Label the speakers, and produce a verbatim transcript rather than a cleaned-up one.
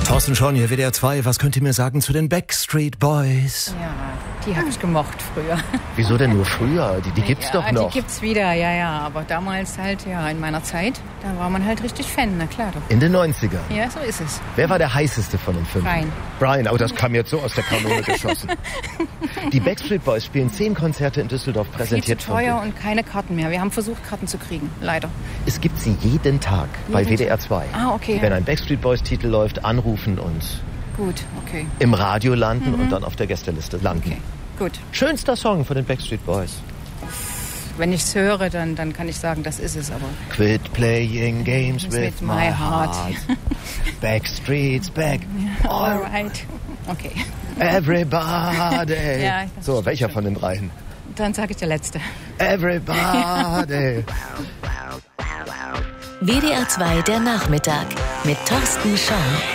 Speaker 1: Thorsten Schorn hier, W D R zwei. Was könnt ihr mir sagen zu den Backstreet Boys?
Speaker 2: Ja, die habe ich gemocht früher.
Speaker 3: Wieso denn nur früher? Die, die gibt's
Speaker 2: ja,
Speaker 3: doch noch.
Speaker 2: Die gibt's wieder, ja, ja. Aber damals halt, ja, in meiner Zeit, da war man halt richtig Fan, na klar doch.
Speaker 3: In den neunzigern?
Speaker 2: Ja, so ist es.
Speaker 3: Wer war der heißeste von den fünf?
Speaker 2: Brian.
Speaker 3: Brian, oh, das kam jetzt so aus der Kanone geschossen. Die Backstreet Boys spielen zehn Konzerte in Düsseldorf, präsentiert
Speaker 2: Viel zu teuer
Speaker 3: von
Speaker 2: und keine Karten mehr. Wir haben versucht, Karten zu kriegen, leider.
Speaker 3: Es gibt sie jeden Tag jeden bei W D R zwei.
Speaker 2: Ah, okay.
Speaker 3: Wenn ein Backstreet Boys Titel läuft, anrufen und
Speaker 2: Gut, okay.
Speaker 3: im Radio landen
Speaker 2: Mhm.
Speaker 3: und dann auf der Gästeliste landen.
Speaker 2: Okay, gut.
Speaker 3: Schönster Song von den Backstreet Boys.
Speaker 2: Wenn ich es höre, dann, dann kann ich sagen, das ist es, aber...
Speaker 3: Quit playing games with,
Speaker 2: With
Speaker 3: my
Speaker 2: my
Speaker 3: heart.
Speaker 2: heart.
Speaker 3: Backstreet's back.
Speaker 2: All right. Okay.
Speaker 3: Everybody.
Speaker 2: Ja, das
Speaker 3: so,
Speaker 2: ist
Speaker 3: welcher
Speaker 2: schön.
Speaker 3: von den dreien?
Speaker 2: Dann sage ich der Letzte.
Speaker 3: Everybody.
Speaker 4: W D R zwei der Nachmittag mit Thorsten Schorn.